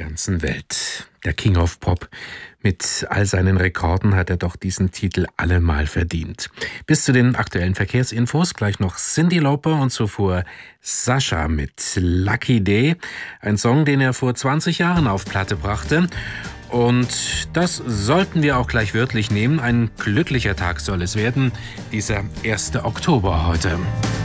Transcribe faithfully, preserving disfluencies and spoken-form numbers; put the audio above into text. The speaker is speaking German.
ganzen Welt. Der King of Pop. Mit all seinen Rekorden hat er doch diesen Titel allemal verdient. Bis zu den aktuellen Verkehrsinfos gleich noch Cyndi Lauper und zuvor Sascha mit Lucky Day. Ein Song, den er vor zwanzig Jahren auf Platte brachte. Und das sollten wir auch gleich wörtlich nehmen. Ein glücklicher Tag soll es werden. Dieser erste Oktober heute.